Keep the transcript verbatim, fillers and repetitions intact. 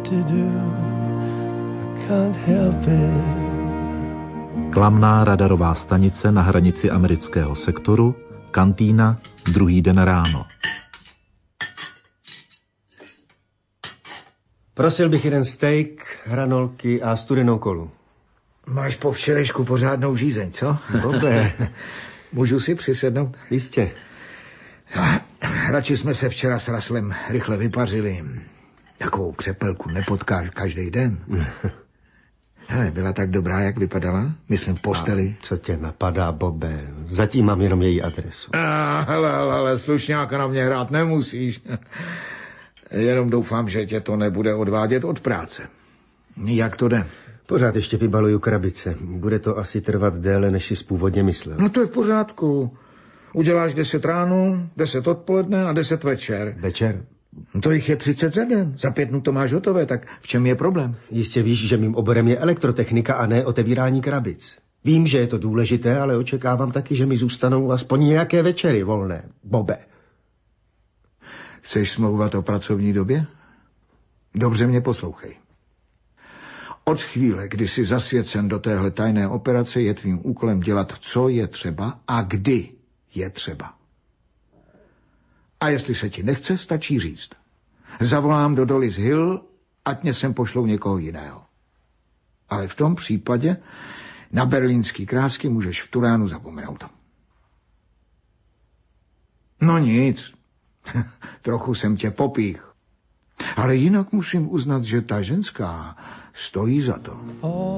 to do. I can't help it. Klamná radarová stanice na hranici amerického sektoru, kantýna, druhý den ráno. Prosil bych jeden steak, hranolky a studenou kolu. Máš po včerejšku pořádnou žízeň, co? Dobré. Můžu si přisednout? Jistě. Radši jsme se včera s Raslem rychle vypařili. Takovou křepelku nepotkáš každý den. Hele, byla tak dobrá, jak vypadala? Myslím v posteli. A co tě napadá, Bobe? Zatím mám jenom její adresu. A, hele, hele, hele, slušňáka na mě hrát nemusíš. Jenom doufám, že tě to nebude odvádět od práce. Jak to jde? Pořád ještě vybaluju krabice. Bude to asi trvat déle, než jsi původně myslel. No to je v pořádku. Uděláš deset ráno, deset odpoledne a deset večer. Večer? No to jich je třicet za den. Za pět dnů to máš hotové, tak v čem je problém? Jistě víš, že mým oborem je elektrotechnika a ne otevírání krabic. Vím, že je to důležité, ale očekávám taky, že mi zůstanou aspoň nějaké večery volné. Bobe. Chceš smlouvat o pracovní době? Dobře mě poslouchej. Od chvíle, kdy jsi zasvěcen do téhle tajné operace, je tvým úkolem dělat, co je třeba a kdy je třeba. A jestli se ti nechce, stačí říct. Zavolám do Dollis Hill, ať mě sem pošlou někoho jiného. Ale v tom případě na berlínský krásky můžeš v Turánu zapomenout. No nic, trochu jsem tě popích. Ale jinak musím uznat, že ta ženská stojí za to.